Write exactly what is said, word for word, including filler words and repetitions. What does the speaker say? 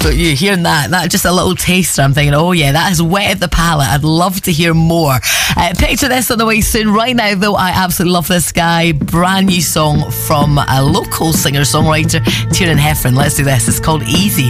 Don't you? Hearing that, that just a little taster, I'm thinking, oh yeah, that has whetted the palate. I'd love to hear more. Uh, picture this on the way soon. Right now, though, I absolutely love this guy. Brand new song from a local singer-songwriter, Tiernan Heffron. Let's do this. It's called Easy.